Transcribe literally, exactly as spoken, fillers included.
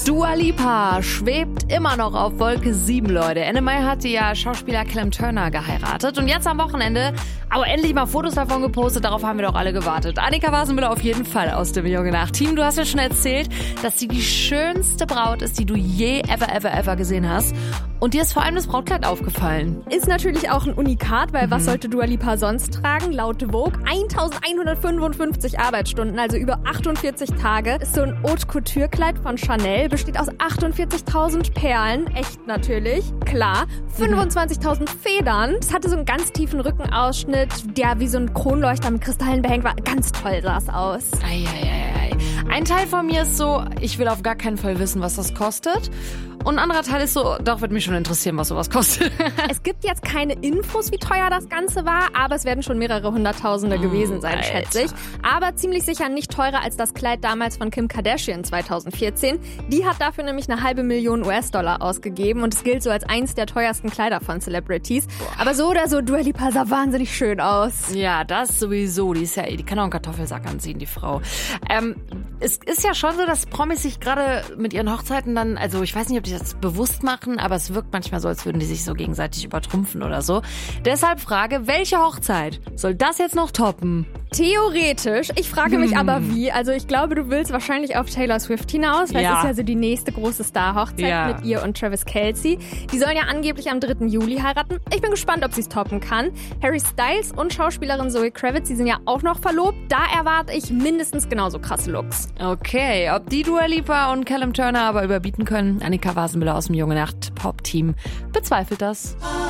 Dua Lipa schwebt immer noch auf Wolke sieben, Leute. Ende Mai hat sie ja Schauspieler Callum Turner geheiratet. Und jetzt am Wochenende, aber endlich mal Fotos davon gepostet. Darauf haben wir doch alle gewartet. Annika Wasenmüller auf jeden Fall aus dem Junge Nacht Team. Du hast ja schon erzählt, dass sie die schönste Braut ist, die du je, ever, ever, ever gesehen hast. Und dir ist vor allem das Brautkleid aufgefallen. Ist natürlich auch ein Unikat, weil mhm. was sollte Dua Lipa sonst tragen? Laut Vogue eintausendeinhundertfünfundfünfzig Arbeitsstunden, also über achtundvierzig Tage. Ist so ein Haute-Couture-Kleid von Chanel, besteht aus achtundvierzigtausend Perlen, echt natürlich, klar, fünfundzwanzigtausend Federn. Es hatte so einen ganz tiefen Rückenausschnitt, der wie so ein Kronleuchter mit Kristallen behängt war. Ganz toll sah es aus. Eieiei. Ein Teil von mir ist so, ich will auf gar keinen Fall wissen, was das kostet. Und ein anderer Teil ist so, doch, würde mich schon interessieren, was sowas kostet. Es gibt jetzt keine Infos, wie teuer das Ganze war, aber es werden schon mehrere Hunderttausende oh, gewesen sein, Alter. schätze ich. Aber ziemlich sicher nicht teurer als das Kleid damals von Kim Kardashian zweitausendvierzehn. Die hat dafür nämlich eine halbe Million U S-Dollar ausgegeben und es gilt so als eins der teuersten Kleider von Celebrities. Boah. Aber so oder so, Dua Lipa sah wahnsinnig schön aus. Ja, das sowieso. Die ist ja, die kann auch einen Kartoffelsack anziehen, die Frau. Ähm, es ist ja schon so, dass Promis sich gerade mit ihren Hochzeiten dann, also ich weiß nicht, ob die das bewusst machen, aber es wirkt manchmal so, als würden die sich so gegenseitig übertrumpfen oder so. Deshalb Frage, welche Hochzeit soll das jetzt noch toppen? Theoretisch. Ich frage mich hm. aber wie. Also ich glaube, du willst wahrscheinlich auf Taylor Swift hinaus, weil ja. es ist ja so die nächste große Star-Hochzeit ja. mit ihr und Travis Kelce. Die sollen ja angeblich am dritten Juli heiraten. Ich bin gespannt, ob sie es toppen kann. Harry Styles und Schauspielerin Zoe Kravitz, die sind ja auch noch verlobt. Da erwarte ich mindestens genauso krasse Looks. Okay, ob die Dua Lipa und Callum Turner aber überbieten können? Annika Wasenmüller aus dem Junge Nacht Pop Team bezweifelt das.